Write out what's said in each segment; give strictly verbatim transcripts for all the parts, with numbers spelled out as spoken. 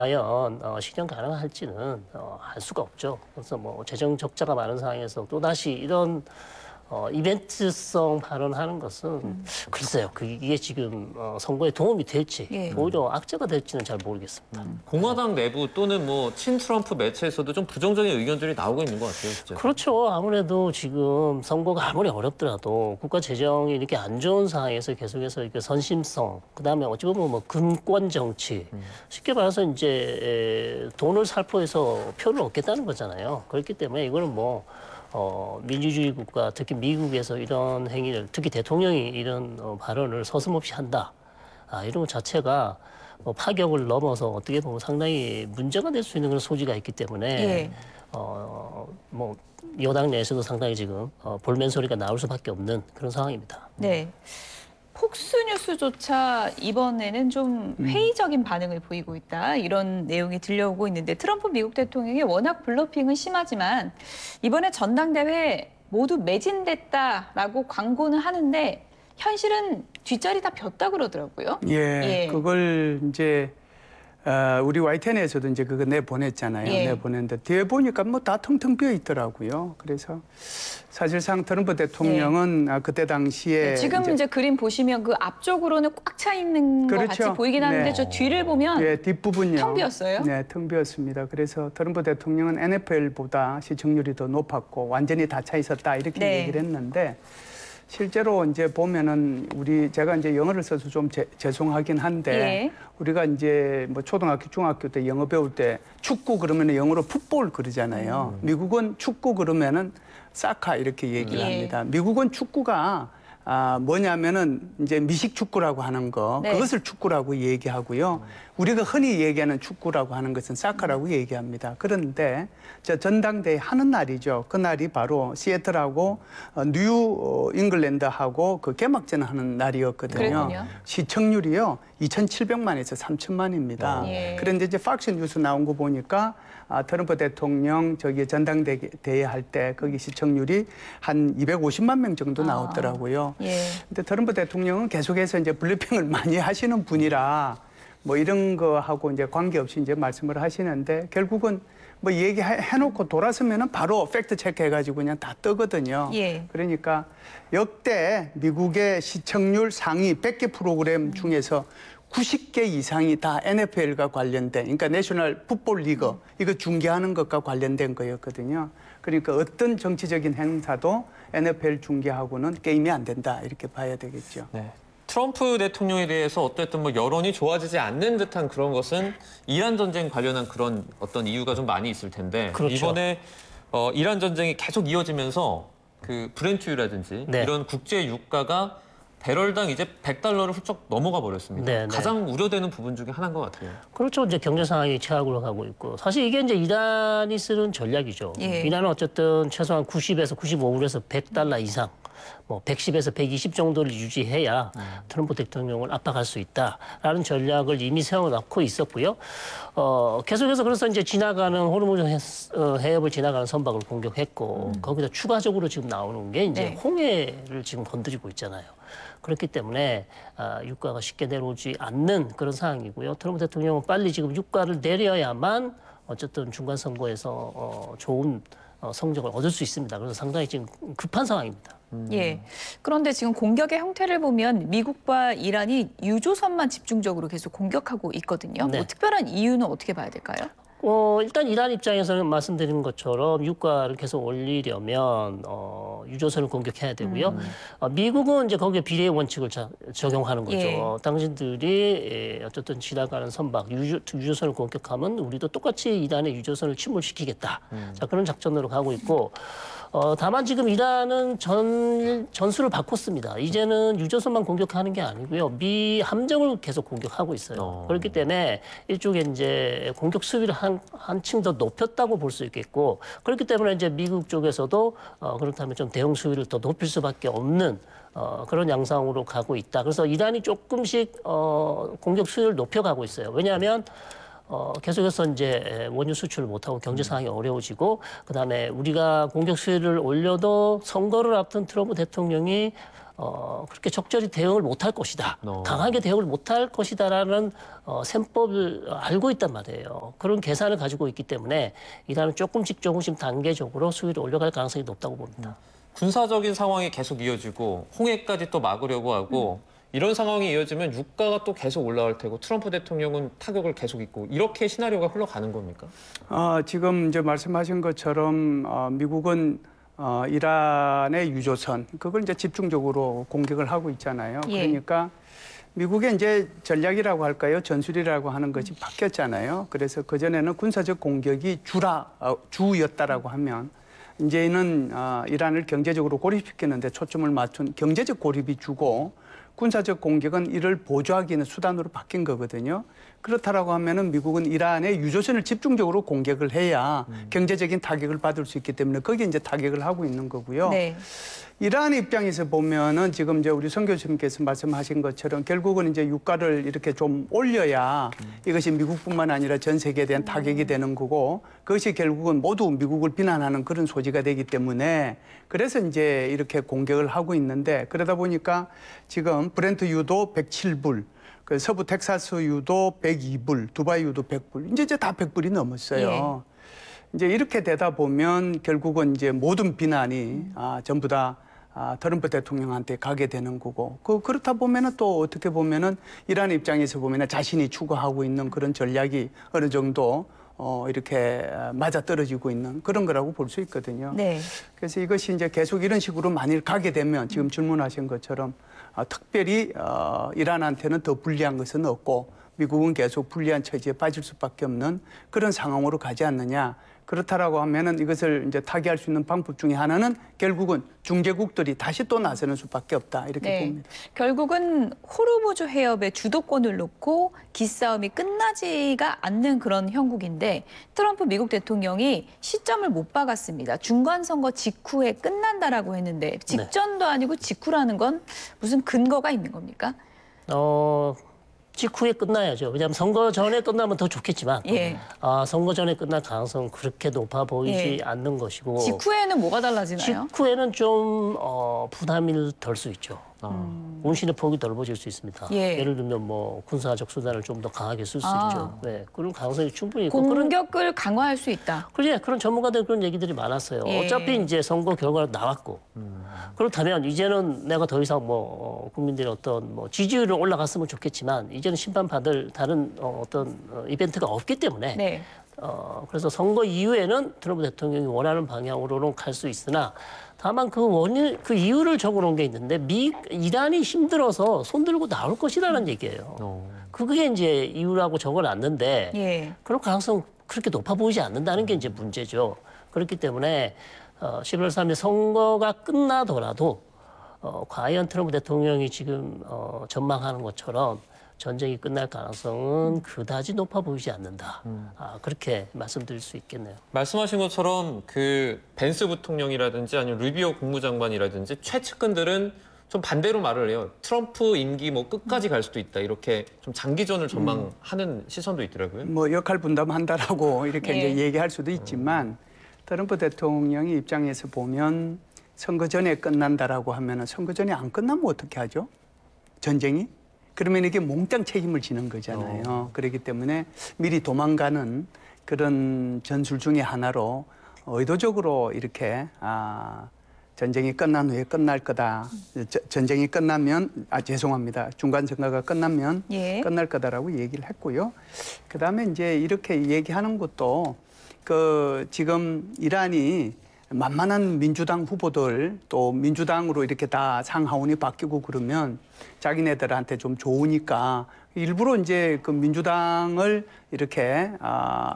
과연 어, 실현 가능할지는 어, 알 수가 없죠. 그래서 뭐 재정 적자가 많은 상황에서 또 다시 이런 어, 이벤트성 발언하는 것은 음. 글쎄요. 그게 지금 어, 선거에 도움이 될지 예. 오히려 악재가 될지는 잘 모르겠습니다. 음. 공화당 내부 또는 뭐 친트럼프 매체에서도 좀 부정적인 의견들이 나오고 있는 것 같아요. 진짜. 그렇죠. 아무래도 지금 선거가 아무리 어렵더라도 국가 재정이 이렇게 안 좋은 상황에서 계속해서 이렇게 선심성, 그다음에 어찌 보면 뭐 금권 정치, 음. 쉽게 말해서 이제 돈을 살포해서 표를 얻겠다는 거잖아요. 그렇기 때문에 이거는 뭐 어, 민주주의 국가, 특히 미국에서 이런 행위를, 특히 대통령이 이런 어, 발언을 서슴없이 한다. 아, 이런 것 자체가 뭐 파격을 넘어서 어떻게 보면 상당히 문제가 될 수 있는 그런 소지가 있기 때문에 예. 어, 뭐 여당 내에서도 상당히 지금 어, 볼멘 소리가 나올 수밖에 없는 그런 상황입니다. 네. 폭스뉴스조차 이번에는 좀 회의적인 반응을 보이고 있다. 이런 내용이 들려오고 있는데 트럼프 미국 대통령이 워낙 블러핑은 심하지만 이번에 전당대회 모두 매진됐다라고 광고는 하는데 현실은 뒷자리 다 폈다 그러더라고요. 예, 예. 그걸 이제 어, 우리 와이텐에서도 이제 그거 내보냈잖아요. 예. 내보냈는데 뒤에 보니까 뭐 다 텅텅 비어 있더라고요. 그래서 사실상 트럼프 대통령은 예. 그때 당시에 네, 지금 이제, 이제 그림 보시면 그 앞쪽으로는 꽉 차 있는 그렇죠. 것 같이 보이긴 하는데 네. 저 뒤를 보면 예, 뒷부분요. 텅 비었어요. 네, 텅 비었습니다. 그래서 트럼프 대통령은 엔에프엘보다 시청률이 더 높았고 완전히 다 차 있었다 이렇게 네. 얘기를 했는데. 실제로 이제 보면은 우리 제가 이제 영어를 써서 좀 제, 죄송하긴 한데 예. 우리가 이제 뭐 초등학교, 중학교 때 영어 배울 때 축구 그러면은 영어로 풋볼 그러잖아요. 음. 미국은 축구 그러면은 사카 이렇게 얘기를 예. 합니다. 미국은 축구가 아, 뭐냐면은 이제 미식 축구라고 하는 거 네. 그것을 축구라고 얘기하고요. 우리가 흔히 얘기하는 축구라고 하는 것은 사카라고 음. 얘기합니다. 그런데 저 전당대회 하는 날이죠. 그 날이 바로 시애틀하고 어, 뉴 잉글랜드하고 그 개막전 하는 날이었거든요. 그랬군요. 시청률이요 이천칠백만에서 삼천만입니다. 예. 그런데 이제 팍스 뉴스 나온 거 보니까 아, 트럼프 대통령 저기 전당대회 할 때 거기 시청률이 한 이백오십만 명 정도 나오더라고요. 아, 예. 근데 트럼프 대통령은 계속해서 이제 블리핑을 많이 하시는 분이라 뭐 이런 거 하고 이제 관계없이 이제 말씀을 하시는데 결국은 뭐 얘기해놓고 돌아서면은 바로 팩트 체크해가지고 그냥 다 뜨거든요. 예. 그러니까 역대 미국의 시청률 상위 백 개 프로그램 중에서 구십 개 이상이 다 엔에프엘과 관련된, 그러니까 내셔널 풋볼 리그, 이거 중계하는 것과 관련된 거였거든요. 그러니까 어떤 정치적인 행사도 엔에프엘 중계하고는 게임이 안 된다, 이렇게 봐야 되겠죠. 네. 트럼프 대통령에 대해서 어쨌든 뭐 여론이 좋아지지 않는 듯한 그런 것은 이란 전쟁 관련한 그런 어떤 이유가 좀 많이 있을 텐데 그렇죠. 이번에 어, 이란 전쟁이 계속 이어지면서 그 브렌트유라든지 네. 이런 국제 유가가 배럴당 이제 백 달러를 훌쩍 넘어가 버렸습니다. 네, 가장 네. 우려되는 부분 중에 하나인 것 같아요. 그렇죠. 이제 경제 상황이 최악으로 가고 있고 사실 이게 이제 이란이 쓰는 전략이죠. 예. 이란은 어쨌든 최소한 구십에서 구십오 불에서 백 달러 이상, 뭐 백십에서 백이십 정도를 유지해야 음. 트럼프 대통령을 압박할 수 있다라는 전략을 이미 세워놓고 있었고요. 어, 계속해서 그래서 이제 지나가는 호르무즈 해협을 지나가는 선박을 공격했고 음. 거기다 추가적으로 지금 나오는 게 이제 네. 홍해를 지금 건드리고 있잖아요. 그렇기 때문에 아, 유가가 쉽게 내려오지 않는 그런 상황이고요. 트럼프 대통령은 빨리 지금 유가를 내려야만 어쨌든 중간 선거에서 어, 좋은 어, 성적을 얻을 수 있습니다. 그래서 상당히 지금 급한 상황입니다. 음. 예. 그런데 지금 공격의 형태를 보면 미국과 이란이 유조선만 집중적으로 계속 공격하고 있거든요. 네. 뭐 특별한 이유는 어떻게 봐야 될까요? 어, 일단 이란 입장에서는 말씀드린 것처럼 유가를 계속 올리려면 어, 유조선을 공격해야 되고요. 음. 어, 미국은 이제 거기에 비례 원칙을 자, 적용하는 거죠. 예. 당신들이 예, 어쨌든 지나가는 선박 유조, 유조선을 공격하면 우리도 똑같이 이란의 유조선을 침몰시키겠다. 음. 자, 그런 작전으로 가고 있고 어, 다만 지금 이란은 전, 전술을 바꿨습니다. 이제는 유조선만 공격하는 게 아니고요. 미 함정을 계속 공격하고 있어요. 어. 그렇기 때문에 일종의 이제 공격 수위를 한, 한층 더 높였다고 볼 수 있겠고 그렇기 때문에 이제 미국 쪽에서도 어, 그렇다면 좀 대응 수위를 더 높일 수밖에 없는 어, 그런 양상으로 가고 있다. 그래서 이란이 조금씩 어, 공격 수위를 높여가고 있어요. 왜냐하면 어, 계속해서 이제 원유 수출을 못하고 경제 상황이 어려워지고 그다음에 우리가 공격 수위를 올려도 선거를 앞둔 트럼프 대통령이 어, 그렇게 적절히 대응을 못할 것이다. 어. 강하게 대응을 못할 것이다라는 어, 셈법을 알고 있단 말이에요. 그런 계산을 가지고 있기 때문에 이란은 조금씩 조금씩 단계적으로 수위를 올려갈 가능성이 높다고 봅니다. 군사적인 상황이 계속 이어지고 홍해까지 또 막으려고 하고 음. 이런 상황이 이어지면 유가가 또 계속 올라갈 테고 트럼프 대통령은 타격을 계속 입고 이렇게 시나리오가 흘러가는 겁니까? 어, 지금 이제 말씀하신 것처럼 어, 미국은 어, 이란의 유조선 그걸 이제 집중적으로 공격을 하고 있잖아요. 예. 그러니까 미국의 이제 전략이라고 할까요? 전술이라고 하는 것이 바뀌었잖아요. 그래서 그전에는 군사적 공격이 주라, 어, 주였다라고 하면 이제는 어, 이란을 경제적으로 고립시키는데 초점을 맞춘 경제적 고립이 주고 군사적 공격은 이를 보조하기 위한 수단으로 바뀐 거거든요. 그렇다라고 하면은 미국은 이란의 유조선을 집중적으로 공격을 해야 음. 경제적인 타격을 받을 수 있기 때문에 거기에 이제 타격을 하고 있는 거고요. 네. 이란 입장에서 보면은 지금 이제 우리 성 교수님께서 말씀하신 것처럼 결국은 이제 유가를 이렇게 좀 올려야 음. 이것이 미국뿐만 아니라 전 세계에 대한 타격이 되는 거고 그것이 결국은 모두 미국을 비난하는 그런 소지가 되기 때문에 그래서 이제 이렇게 공격을 하고 있는데 그러다 보니까 지금 브렌트 유도 백칠 불, 그 서부 텍사스 유도 백이 불, 두바이 유도 백 불, 이제 이제 다 백 불이 넘었어요. 예. 이제 이렇게 되다 보면 결국은 이제 모든 비난이 음. 아, 전부 다 아, 트럼프 대통령한테 가게 되는 거고 그 그렇다 보면은 또 어떻게 보면은 이란 입장에서 보면은 자신이 추구하고 있는 그런 전략이 어느 정도 어, 이렇게 맞아 떨어지고 있는 그런 거라고 볼 수 있거든요. 네. 그래서 이것이 이제 계속 이런 식으로 만일 가게 되면 지금 질문하신 것처럼 어, 특별히 어, 이란한테는 더 불리한 것은 없고 미국은 계속 불리한 처지에 빠질 수밖에 없는 그런 상황으로 가지 않느냐. 그렇다라고 하면은 이것을 이제 타개할 수 있는 방법 중에 하나는 결국은 중재국들이 다시 또 나서는 수밖에 없다 이렇게 네. 봅니다. 결국은 호르무즈 해협의 주도권을 놓고 기싸움이 끝나지가 않는 그런 형국인데 트럼프 미국 대통령이 시점을 못 박았습니다. 중간 선거 직후에 끝난다라고 했는데 직전도 아니고 직후라는 건 무슨 근거가 있는 겁니까? 어. 직후에 끝나야죠. 왜냐하면 선거 전에 끝나면 더 좋겠지만 예. 아, 선거 전에 끝날 가능성은 그렇게 높아 보이지 예. 않는 것이고 직후에는 뭐가 달라지나요? 직후에는 좀 어, 부담이 덜 수 있죠. 음. 운신의 폭이 넓어질 수 있습니다. 예. 예를 들면 뭐 군사적 수단을 좀 더 강하게 쓸 수 아. 있죠. 네, 그런 가능성이 충분히 있고 공격을 그런, 강화할 수 있다. 그래, 그런 전문가들 그런 얘기들이 많았어요. 예. 어차피 이제 선거 결과가 나왔고 음. 그렇다면 이제는 내가 더 이상 뭐 어, 국민들의 어떤 뭐 지지율이 올라갔으면 좋겠지만 이제는 심판받을 다른 어, 어떤 어, 이벤트가 없기 때문에. 네. 어, 그래서 선거 이후에는 트럼프 대통령이 원하는 방향으로는 갈 수 있으나 다만 그 원인, 그 이유를 적어놓은 게 있는데 미, 이란이 힘들어서 손들고 나올 것이라는 얘기예요. 어. 그게 이제 이유라고 적어놨는데 예. 그런 가능성 그렇게 높아 보이지 않는다는 게 이제 문제죠. 그렇기 때문에 어, 십일월 삼일 선거가 끝나더라도 어, 과연 트럼프 대통령이 지금 어, 전망하는 것처럼 전쟁이 끝날 가능성은 음. 그다지 높아 보이지 않는다. 음. 아, 그렇게 말씀드릴 수 있겠네요. 말씀하신 것처럼 그 벤스 부통령이라든지 아니면 루비오 국무장관이라든지 최측근들은 좀 반대로 말을 해요. 트럼프 임기 뭐 끝까지 갈 수도 있다. 이렇게 좀 장기전을 전망하는 음. 시선도 있더라고요. 뭐 역할 분담한다라고 이렇게 예. 이제 얘기할 수도 있지만 음. 트럼프 대통령의 입장에서 보면 선거 전에 끝난다라고 하면은 선거 전에 안 끝나면 어떻게 하죠? 전쟁이? 그러면 이게 몽땅 책임을 지는 거잖아요. 어. 그렇기 때문에 미리 도망가는 그런 전술 중에 하나로 의도적으로 이렇게 아, 전쟁이 끝난 후에 끝날 거다. 저, 전쟁이 끝나면 아 죄송합니다. 중간 선거가 끝나면 예. 끝날 거다라고 얘기를 했고요. 그다음에 이제 이렇게 얘기하는 것도 그 지금 이란이 만만한 민주당 후보들 또 민주당으로 이렇게 다 상하원이 바뀌고 그러면 자기네들한테 좀 좋으니까 일부러 이제 그 민주당을 이렇게 아,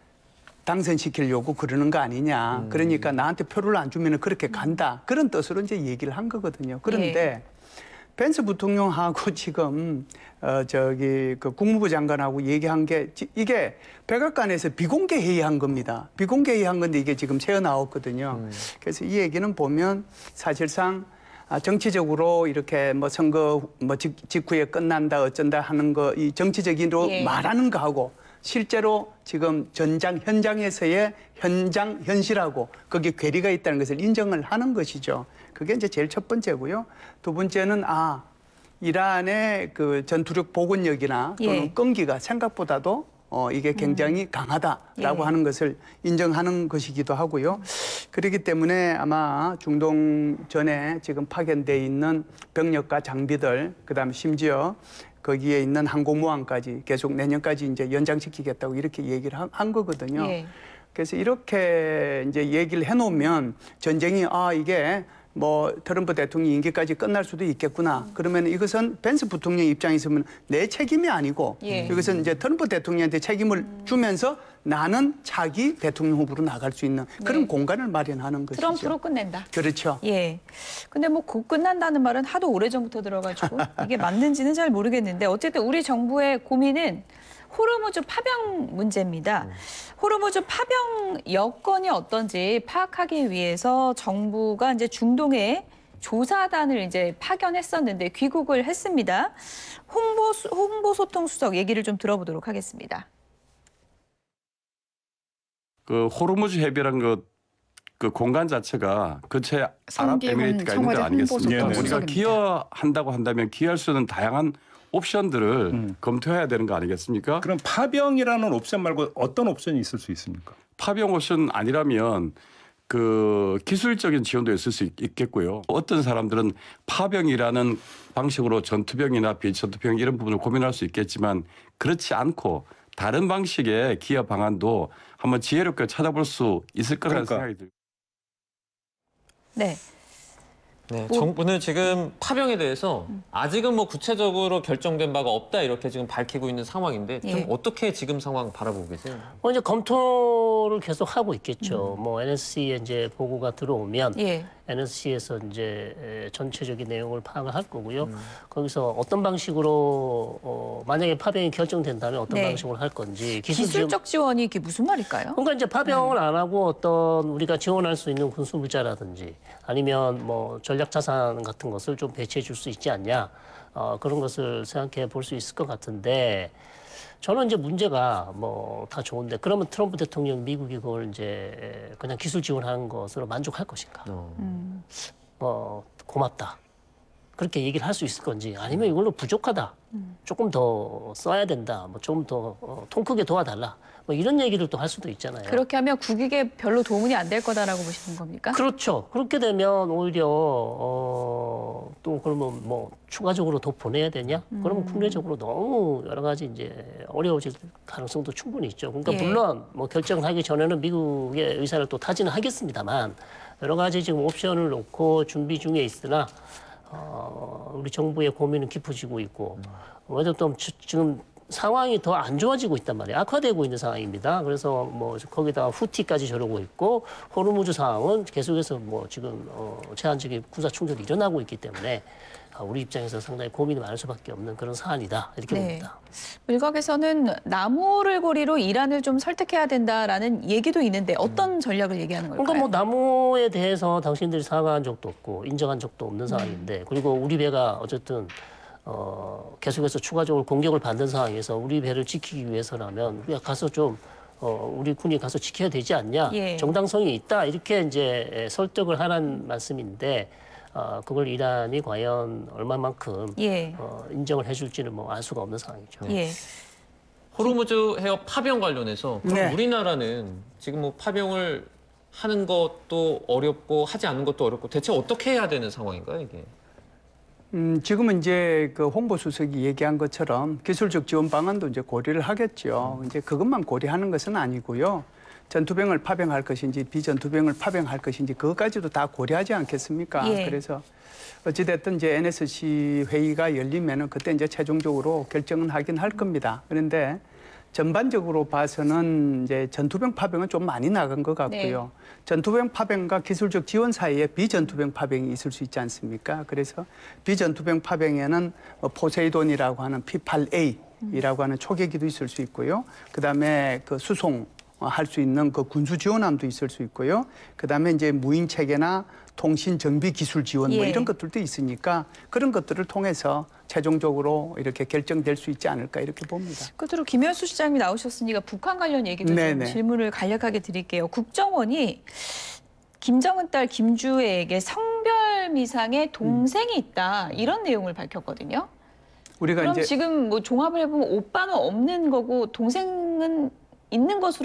당선시키려고 그러는 거 아니냐. 음. 그러니까 나한테 표를 안 주면 그렇게 간다. 그런 뜻으로 이제 얘기를 한 거거든요. 그런데 네. 벤스 부통령하고 지금 어 저기 그 국무부 장관하고 얘기한 게 이게 백악관에서 비공개 회의한 겁니다. 비공개 회의한 건데 이게 지금 새어 나왔거든요. 음. 그래서 이 얘기는 보면 사실상 정치적으로 이렇게 뭐 선거 뭐 직후에 끝난다 어쩐다 하는 거 이 정치적인으로 예. 말하는 거하고 실제로 지금 전장 현장에서의 현장 현실하고 거기에 괴리가 있다는 것을 인정을 하는 것이죠. 그게 이제 제일 첫 번째고요. 두 번째는 아 이란의 그 전투력 복원력이나 또는 예. 끈기가 생각보다도 어 이게 굉장히 음. 강하다라고 예. 하는 것을 인정하는 것이기도 하고요. 그렇기 때문에 아마 중동 전에 지금 파견돼 있는 병력과 장비들, 그다음 심지어 거기에 있는 항공모함까지 계속 내년까지 이제 연장시키겠다고 이렇게 얘기를 한, 한 거거든요. 예. 그래서 이렇게 이제 얘기를 해놓으면 전쟁이 아 이게 뭐 트럼프 대통령 임기까지 끝날 수도 있겠구나. 그러면 이것은 벤스 부통령 입장에서는 내 책임이 아니고 예. 이것은 이제 트럼프 대통령한테 책임을 주면서 나는 차기 대통령 후보로 나갈 수 있는 그런 네. 공간을 마련하는 것이죠. 트럼프로 끝낸다. 그렇죠. 예. 근데 뭐 곧 끝난다는 말은 하도 오래전부터 들어가지고 이게 맞는지는 잘 모르겠는데 어쨌든 우리 정부의 고민은 호르무즈 파병 문제입니다. 음. 호르무즈 파병 여건이 어떤지 파악하기 위해서 정부가 이제 중동에 조사단을 이제 파견했었는데 귀국을 했습니다. 홍보 홍보소통수석 얘기를 좀 들어보도록 하겠습니다. 그 호르무즈 해변이라는 그, 그 공간 자체가 근처에 아랍에미리트가 있는 데 아니겠습니까? 우리가 기여한다고 한다면 기여할 수 있는 다양한 옵션들을 음. 검토해야 되는 거 아니겠습니까? 그럼 파병이라는 옵션 말고 어떤 옵션이 있을 수 있습니까? 파병 옵션 아니라면 그 기술적인 지원도 있을 수 있겠고요. 어떤 사람들은 파병이라는 방식으로 전투병이나 비전투병 이런 부분을 고민할 수 있겠지만 그렇지 않고 다른 방식의 기여 방안도 한번 지혜롭게 찾아볼 수 있을 거라는 그러니까. 생각이 들어요. 네. 네, 뭐, 정부는 지금 파병에 대해서 아직은 뭐 구체적으로 결정된 바가 없다 이렇게 지금 밝히고 있는 상황인데 좀 예. 어떻게 지금 상황 바라보고 계세요? 뭐 이제 검토를 계속 하고 있겠죠. 음. 뭐 엔에스씨에 이제 보고가 들어오면 예. 엔에스씨에서 이제 전체적인 내용을 파악을 할 거고요. 음. 거기서 어떤 방식으로 어, 만약에 파병이 결정된다면 어떤 네. 방식으로 할 건지 기술 기술적 지원이 이게 무슨 말일까요? 그러니까 이제 파병을 음. 안 하고 어떤 우리가 지원할 수 있는 군수 물자라든지 아니면 뭐 전략 자산 같은 것을 좀 배치해 줄 수 있지 않냐 어, 그런 것을 생각해 볼 수 있을 것 같은데 저는 이제 문제가 뭐 다 좋은데 그러면 트럼프 대통령 미국이 그걸 이제 그냥 기술 지원하는 것으로 만족할 것인가? 어. 음. 어, 고맙다. 그렇게 얘기를 할 수 있을 건지 아니면 이걸로 부족하다. 음. 조금 더 써야 된다. 뭐 조금 더 어, 통 크게 도와달라. 뭐 이런 얘기를 또 할 수도 있잖아요. 그렇게 하면 국익에 별로 도움이 안 될 거다라고 보시는 겁니까? 그렇죠. 그렇게 되면 오히려 어, 또 그러면 뭐 추가적으로 더 보내야 되냐? 음. 그러면 국내적으로 너무 여러 가지 이제 어려워질 가능성도 충분히 있죠. 그러니까 예. 물론 뭐 결정하기 전에는 미국의 의사를 또 타지는 하겠습니다만 여러 가지 지금 옵션을 놓고 준비 중에 있으나 어, 우리 정부의 고민은 깊어지고 있고 음. 또 지금 상황이 더 안 좋아지고 있단 말이에요. 악화되고 있는 상황입니다. 그래서 뭐 거기다가 후티까지 저러고 있고 호르무즈 상황은 계속해서 뭐 지금 어, 제한적인 군사 충돌이 일어나고 있기 때문에 우리 입장에서 상당히 고민이 많을 수밖에 없는 그런 사안이다 이렇게 네. 봅니다. 일각에서는 나무를 고리로 이란을 좀 설득해야 된다라는 얘기도 있는데 어떤 음. 전략을 얘기하는 걸까요? 그러니까 뭐 나무에 대해서 당신들이 사과한 적도 없고 인정한 적도 없는 상황인데 음. 그리고 우리 배가 어쨌든 어, 계속해서 추가적으로 공격을 받는 상황에서 우리 배를 지키기 위해서라면 우리가 가서 좀 어, 우리 군이 가서 지켜야 되지 않냐? 예. 정당성이 있다 이렇게 이제 설득을 하라는 말씀인데 어, 그걸 이란이 과연 얼마만큼 예. 어, 인정을 해줄지는 뭐 알 수가 없는 상황이죠. 예. 호르무즈 해협 파병 관련해서 그럼 네. 우리나라는 지금 뭐 파병을 하는 것도 어렵고 하지 않는 것도 어렵고 대체 어떻게 해야 되는 상황인가요 이게? 음, 지금은 이제 그 홍보수석이 얘기한 것처럼 기술적 지원 방안도 이제 고려를 하겠죠. 이제 그것만 고려하는 것은 아니고요. 전투병을 파병할 것인지 비전투병을 파병할 것인지 그것까지도 다 고려하지 않겠습니까? 예. 그래서 어찌됐든 이제 엔에스씨 회의가 열리면은 그때 이제 최종적으로 결정은 하긴 할 겁니다. 그런데 전반적으로 봐서는 이제 전투병 파병은 좀 많이 나간 것 같고요. 네. 전투병 파병과 기술적 지원 사이에 비전투병 파병이 있을 수 있지 않습니까? 그래서 비전투병 파병에는 포세이돈이라고 하는 피 팔 에이라고 하는 초계기도 있을 수 있고요. 그다음에 그 수송 할 수 있는 그 군수 지원함도 있을 수 있고요. 그다음에 이제 무인 체계나 통신 정비 기술 지원 뭐 예. 이런 것들도 있으니까 그런 것들을 통해서 최종적으로 이렇게 결정될 수 있지 않을까 이렇게 봅니다. 끝으로 김현수 시장님이 나오셨으니까 북한 관련 얘기도 좀 네네. 질문을 간략하게 드릴게요. 국정원이 김정은 딸 김주애에게 성별 미상의 동생이 있다 이런 내용을 밝혔거든요. 우리가 그럼 이제 지금 뭐 종합을 해보면 오빠는 없는 거고 동생은 있는 것으로